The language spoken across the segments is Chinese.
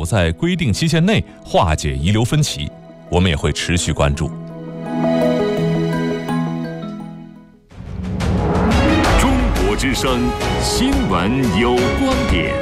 否在规定期限内化解遗留分歧，我们也会持续关注。 中国之声新闻有观点，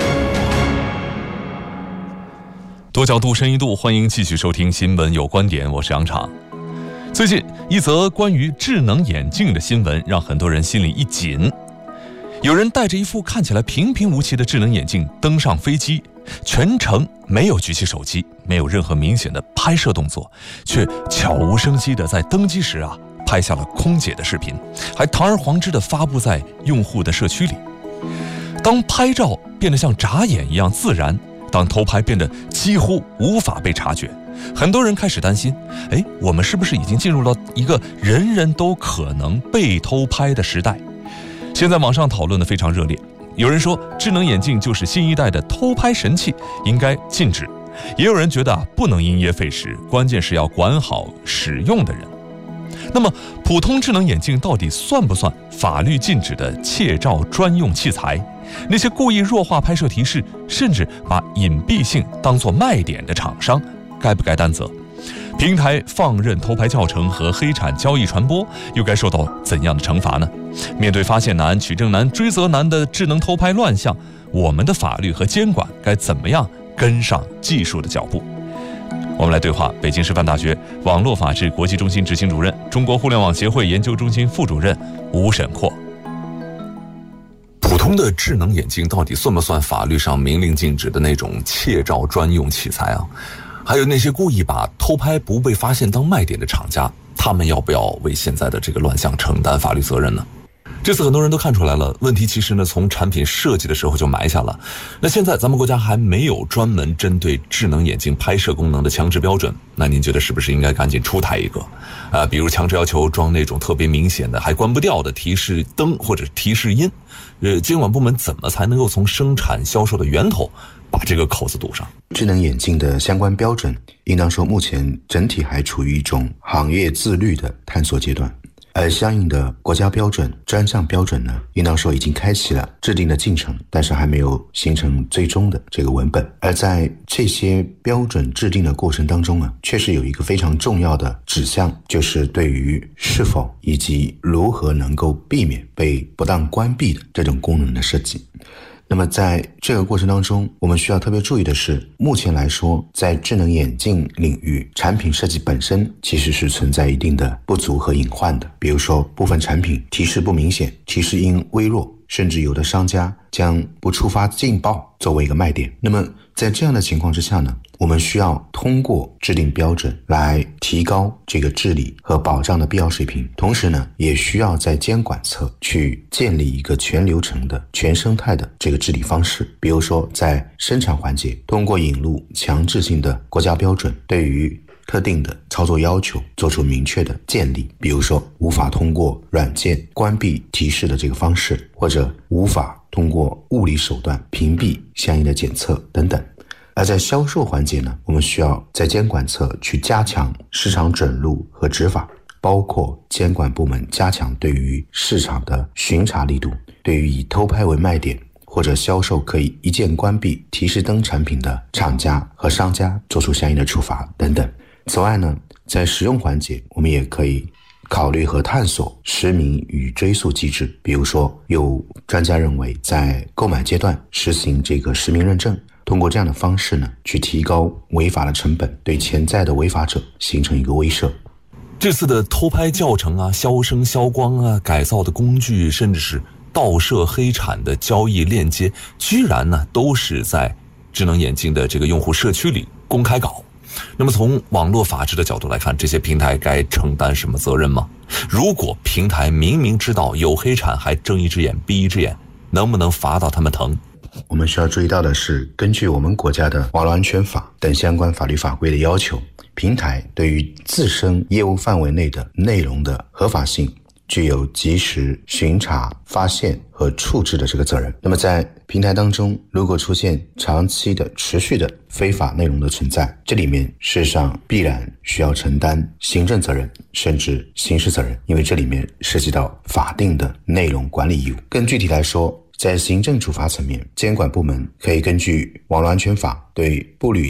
多角度深一度，欢迎继续收听新闻有观点，我是杨昶。最近一则关于智能眼镜的新闻让很多人心里一紧。有人戴着一副看起来平平无奇的智能眼镜登上飞机，全程没有举起手机，没有任何明显的拍摄动作，却悄无声息地在登机时拍下了空姐的视频，还堂而皇之地发布在用户的社区里。当拍照变得像眨眼一样自然，当偷拍变得几乎无法被察觉，很多人开始担心，我们是不是已经进入了一个人人都可能被偷拍的时代？现在网上讨论的非常热烈，有人说智能眼镜就是新一代的偷拍神器，应该禁止，也有人觉得不能因噎废食，关键是要管好使用的人。那么普通智能眼镜到底算不算法律禁止的窃照专用器材？那些故意弱化拍摄提示，甚至把隐蔽性当作卖点的厂商，该不该担责？平台放任偷拍教程和黑产交易传播，又该受到怎样的惩罚呢？面对发现难、取证难、追责难的智能偷拍乱象，我们的法律和监管该怎么样跟上技术的脚步？我们来对话北京师范大学网络法治国际中心执行主任、中国互联网协会研究中心副主任吴沈阔。普通的智能眼镜到底算不算法律上明令禁止的那种窃照专用器材啊？还有那些故意把偷拍不被发现当卖点的厂家，他们要不要为现在的这个乱象承担法律责任呢？这次很多人都看出来了，问题其实呢从产品设计的时候就埋下了。那现在咱们国家还没有专门针对智能眼镜拍摄功能的强制标准，那您觉得是不是应该赶紧出台一个？比如强制要求装那种特别明显的还关不掉的提示灯或者提示音，监管部门怎么才能够从生产销售的源头把这个口子堵上？ 智能眼镜的相关标准，应当说目前整体还处于一种行业自律的探索阶段，而相应的国家标准、专项标准呢，应当说已经开启了制定的进程，但是还没有形成最终的这个文本。而在这些标准制定的过程当中确实有一个非常重要的指向，就是对于是否以及如何能够避免被不当关闭的这种功能的设计。那么在这个过程当中，我们需要特别注意的是，目前来说，在智能眼镜领域，产品设计本身其实是存在一定的不足和隐患的。比如说，部分产品提示不明显，提示音微弱，甚至有的商家将不触发劲爆作为一个卖点。那么在这样的情况之下呢，我们需要通过制定标准来提高这个治理和保障的必要水平，同时呢，也需要在监管侧去建立一个全流程的、全生态的这个治理方式。比如说，在生产环节，通过引入强制性的国家标准，对于特定的操作要求做出明确的建立，比如说无法通过软件关闭提示的这个方式，或者无法通过物理手段屏蔽相应的检测等等。而在销售环节呢，我们需要在监管侧去加强市场准入和执法，包括监管部门加强对于市场的巡查力度，对于以偷拍为卖点或者销售可以一键关闭提示灯产品的厂家和商家做出相应的处罚等等。此外呢，在使用环节，我们也可以考虑和探索实名与追溯机制。比如说，有专家认为在购买阶段实行这个实名认证，通过这样的方式呢，去提高违法的成本，对潜在的违法者形成一个威慑。 这次的偷拍教程消声消光改造的工具，甚至是盗摄黑产的交易链接，居然呢都是在智能眼镜的这个用户社区里公开搞。那么从网络法治的角度来看，这些平台该承担什么责任吗？如果平台明明知道有黑产还睁一只眼闭一只眼，能不能罚到他们疼？ 我们需要注意到的是，根据我们国家的网络安全法等相关法律法规的要求，平台对于自身业务范围内的内容的合法性具有及时巡查、发现和处置的这个责任。那么在平台当中，如果出现长期的、持续的非法内容的存在，这里面事实上必然需要承担行政责任，甚至刑事责任，因为这里面涉及到法定的内容管理义务。更具体来说，在行政处罚层面，监管部门可以根据网络安全法对步履